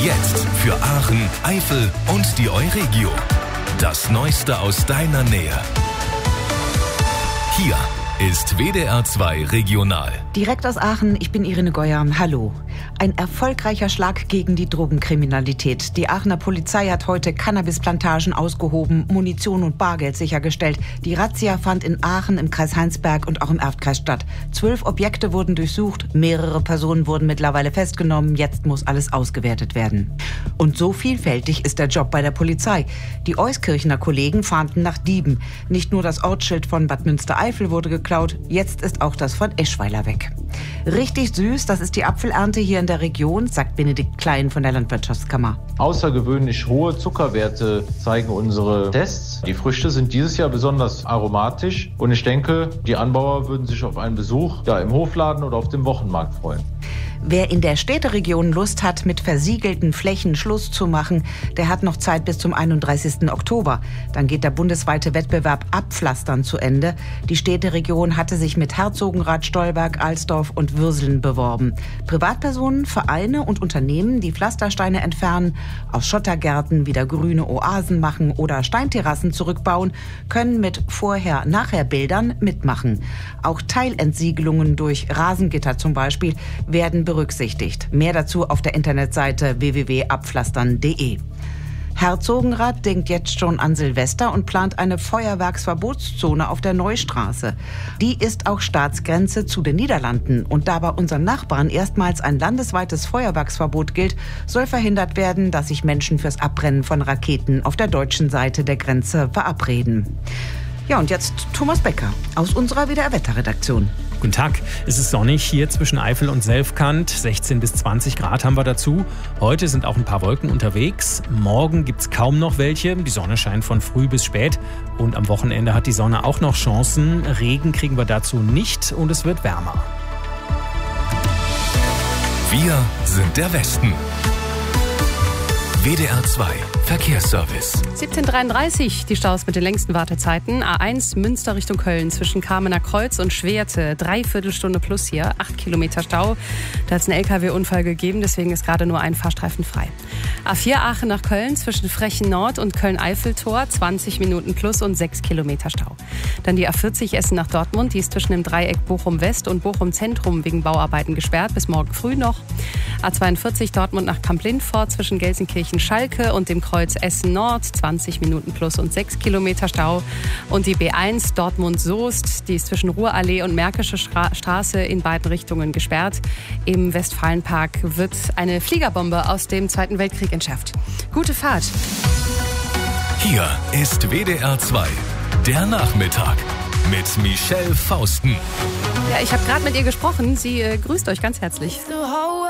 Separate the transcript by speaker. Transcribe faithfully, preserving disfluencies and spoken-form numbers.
Speaker 1: Jetzt für Aachen, Eifel und die Euregio. Das Neueste aus deiner Nähe. Hier ist W D R zwei Regional.
Speaker 2: Direkt aus Aachen, ich bin Irene Geuer. Hallo. Ein erfolgreicher Schlag gegen die Drogenkriminalität. Die Aachener Polizei hat heute Cannabisplantagen ausgehoben, Munition und Bargeld sichergestellt. Die Razzia fand in Aachen, im Kreis Heinsberg und auch im Erftkreis statt. Zwölf Objekte wurden durchsucht, mehrere Personen wurden mittlerweile festgenommen. Jetzt muss alles ausgewertet werden. Und so vielfältig ist der Job bei der Polizei. Die Euskirchener Kollegen fahnden nach Dieben. Nicht nur das Ortsschild von Bad Münstereifel wurde geklaut, jetzt ist auch das von Eschweiler weg. Richtig süß, das ist die Apfelernte hier in der Region, sagt Benedikt Klein von der Landwirtschaftskammer.
Speaker 3: Außergewöhnlich hohe Zuckerwerte zeigen unsere Tests. Die Früchte sind dieses Jahr besonders aromatisch und ich denke, die Anbauer würden sich auf einen Besuch ja, im Hofladen oder auf dem Wochenmarkt freuen.
Speaker 2: Wer in der Städteregion Lust hat, mit versiegelten Flächen Schluss zu machen, der hat noch Zeit bis zum einunddreißigsten Oktober. Dann geht der bundesweite Wettbewerb Abpflastern zu Ende. Die Städteregion hatte sich mit Herzogenrath, Stolberg, Alsdorf und Würseln beworben. Privatpersonen, Vereine und Unternehmen, die Pflastersteine entfernen, aus Schottergärten wieder grüne Oasen machen oder Steinterrassen zurückbauen, können mit Vorher-Nachher-Bildern mitmachen. Auch Teilentsiegelungen durch Rasengitter zum Beispiel werden berücksichtigt. Mehr dazu auf der Internetseite w w w punkt abpflastern punkt de. Herzogenrath denkt jetzt schon an Silvester und plant eine Feuerwerksverbotszone auf der Neustraße. Die ist auch Staatsgrenze zu den Niederlanden. Und da bei unseren Nachbarn erstmals ein landesweites Feuerwerksverbot gilt, soll verhindert werden, dass sich Menschen fürs Abbrennen von Raketen auf der deutschen Seite der Grenze verabreden. Ja, und jetzt Thomas Becker aus unserer W D R-Wetterredaktion.
Speaker 4: Guten Tag, es ist sonnig hier zwischen Eifel und Selfkant. sechzehn bis zwanzig Grad haben wir dazu. Heute sind auch ein paar Wolken unterwegs. Morgen gibt es kaum noch welche. Die Sonne scheint von früh bis spät. Und am Wochenende hat die Sonne auch noch Chancen. Regen kriegen wir dazu nicht und es wird wärmer.
Speaker 1: Wir sind der Westen. W D R zwei Verkehrsservice.
Speaker 5: siebzehn Uhr dreiunddreißig, die Staus mit den längsten Wartezeiten. A eins Münster Richtung Köln zwischen Kamener Kreuz und Schwerte. Dreiviertel Stunde plus hier, acht Kilometer Stau. Da hat es einen L K W-Unfall gegeben, deswegen ist gerade nur ein Fahrstreifen frei. A vier Aachen nach Köln zwischen Frechen Nord und Köln-Eiffeltor. zwanzig Minuten plus und sechs Kilometer Stau. Dann die A vierzig Essen nach Dortmund. Die ist zwischen dem Dreieck Bochum-West und Bochum-Zentrum wegen Bauarbeiten gesperrt. Bis morgen früh noch. A zweiundvierzig Dortmund nach Kamp-Lindfort zwischen Gelsenkirchen-Schalke und dem Kreuz Essen Nord, zwanzig Minuten plus und sechs Kilometer Stau. Und die B eins Dortmund-Soest, die ist zwischen Ruhrallee und Märkische Stra- Straße in beiden Richtungen gesperrt. Im Westfalenpark wird eine Fliegerbombe aus dem Zweiten Weltkrieg entschärft. Gute Fahrt.
Speaker 1: Hier ist W D R zwei, der Nachmittag mit Michelle Fausten.
Speaker 5: Ja, ich habe gerade mit ihr gesprochen. Sie äh, grüßt euch ganz herzlich.